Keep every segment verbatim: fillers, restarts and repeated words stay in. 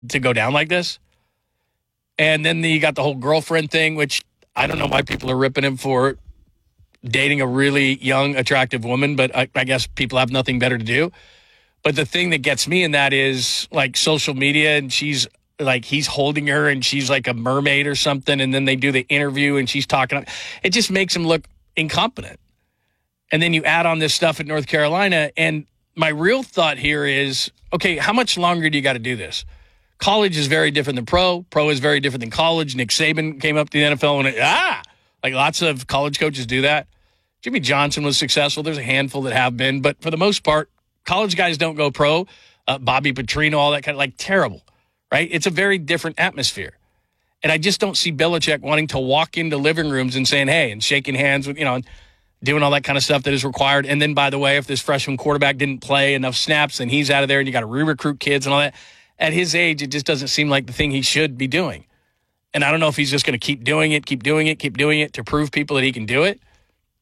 to go down like this. And then you got the whole girlfriend thing, which I don't know why people are ripping him for dating a really young, attractive woman, but I, I guess people have nothing better to do. But the thing that gets me in that is like social media, and she's like, he's holding her and she's like a mermaid or something. And then they do the interview and she's talking. It just makes him look incompetent. And then you add on this stuff at North Carolina. And my real thought here is, okay, how much longer do you got to do this? College is very different than pro. Pro is very different than college. Nick Saban came up to the N F L and, it, ah, like lots of college coaches do that. Jimmy Johnson was successful. There's a handful that have been. But for the most part, college guys don't go pro. Uh, Bobby Petrino, all that kind of, like, terrible, right? It's a very different atmosphere. And I just don't see Belichick wanting to walk into living rooms and saying, hey, and shaking hands with, you know, doing all that kind of stuff that is required. And then, by the way, if this freshman quarterback didn't play enough snaps, then he's out of there and you got to re-recruit kids and all that. At his age, it just doesn't seem like the thing he should be doing. And I don't know if he's just going to keep doing it, keep doing it, keep doing it to prove people that he can do it.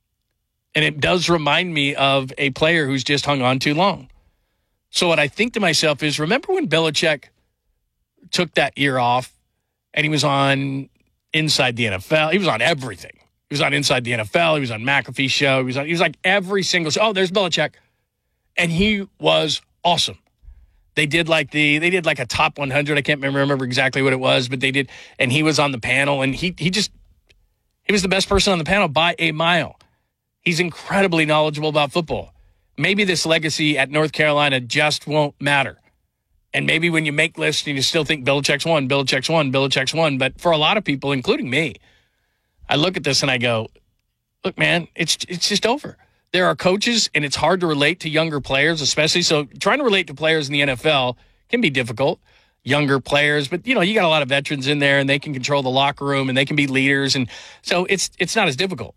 And it does remind me of a player who's just hung on too long. So what I think to myself is, remember when Belichick took that year off and he was on Inside the N F L? He was on everything. He was on Inside the N F L. He was on McAfee's show. He was on, he was like every single show. Oh, there's Belichick. And he was awesome. They did like the they did like a top one hundred. I can't remember exactly what it was, but they did. And he was on the panel, and he he just he was the best person on the panel by a mile. He's incredibly knowledgeable about football. Maybe this legacy at North Carolina just won't matter. And maybe when you make lists and you still think Belichick's won, Belichick's won, Belichick's won. But for a lot of people, including me, I look at this and I go, look, man, it's it's just over. There are coaches, and it's hard to relate to younger players, especially. So trying to relate to players in the N F L can be difficult, younger players. But, you know, you got a lot of veterans in there, and they can control the locker room, and they can be leaders. And so it's it's not as difficult.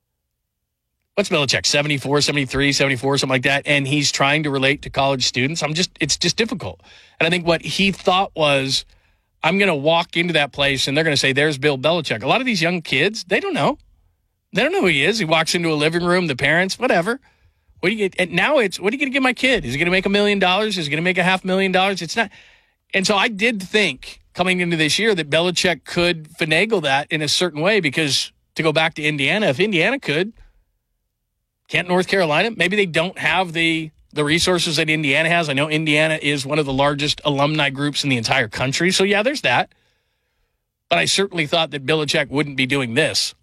What's Belichick, seventy-four, seventy-three, seventy-four, something like that? And he's trying to relate to college students. I'm just, it's just difficult. And I think what he thought was, I'm going to walk into that place, and they're going to say, there's Bill Belichick. A lot of these young kids, they don't know. They don't know who he is. He walks into a living room, the parents, whatever. What do you get? And now it's, what are you going to give my kid? Is he going to make a million dollars? Is he going to make a half million dollars? It's not. And so I did think coming into this year that Belichick could finagle that in a certain way, because to go back to Indiana, if Indiana could, can't North Carolina? Maybe they don't have the, the resources that Indiana has. I know Indiana is one of the largest alumni groups in the entire country. So, yeah, there's that. But I certainly thought that Belichick wouldn't be doing this.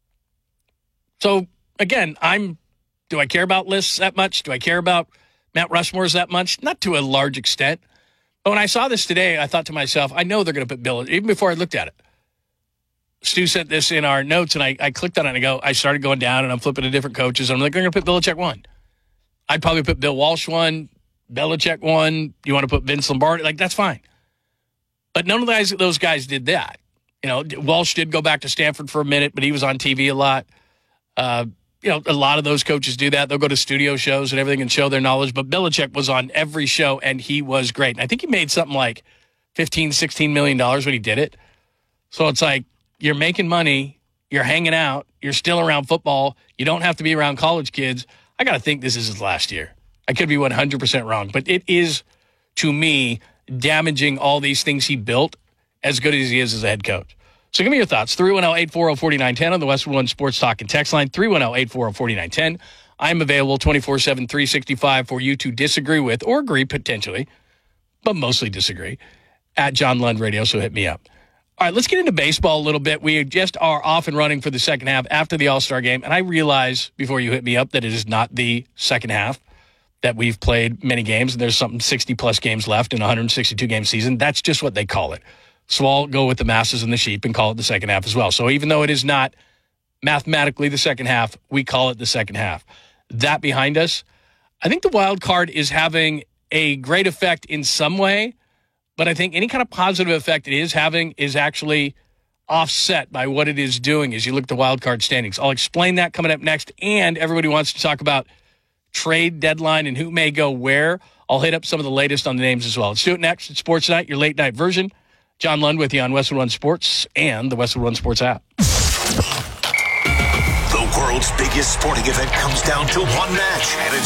So, again, I'm, do I care about lists that much? Do I care about Mount Rushmore's that much? Not to a large extent. But when I saw this today, I thought to myself, I know they're going to put Bill, even before I looked at it. Stu sent this in our notes, and I, I clicked on it, and I go, I started going down, and I'm flipping to different coaches, and I'm like, they're going to put Belichick one. I'd probably put Bill Walsh one, Belichick one. You want to put Vince Lombardi? Like, that's fine. But none of those, those guys did that. You know, Walsh did go back to Stanford for a minute, but he was on T V a lot. Uh, you know, a lot of those coaches do that. They'll go to studio shows and everything and show their knowledge. But Belichick was on every show, and he was great. And I think he made something like fifteen, sixteen million dollars when he did it. So it's like, you're making money, you're hanging out, you're still around football, you don't have to be around college kids. I got to think this is his last year. I could be one hundred percent wrong. But it is, to me, damaging all these things he built as good as he is as a head coach. So give me your thoughts. three one zero, eight four zero, four nine one zero on the Westwood One Sports Talk and text line. three one zero, eight four zero, four nine one zero. I'm available twenty-four seven, three sixty-five for you to disagree with or agree potentially, but mostly disagree, at John Lund Radio, so hit me up. All right, let's get into baseball a little bit. We just are off and running for the second half after the All-Star game, and I realize before you hit me up that it is not the second half, that we've played many games, and there's something sixty-plus games left in a one hundred sixty-two game season. That's just what they call it. So I'll go with the masses and the sheep and call it the second half as well. So even though it is not mathematically the second half, we call it the second half. That behind us, I think the wild card is having a great effect in some way, but I think any kind of positive effect it is having is actually offset by what it is doing as you look at the wild card standings. I'll explain that coming up next, and everybody wants to talk about trade deadline and who may go where. I'll hit up some of the latest on the names as well. Let's do it next. It's Sports Night, your late night version. John Lund with you on Westwood One Sports and the Westwood One Sports app. The world's biggest sporting event comes down to one match, and it's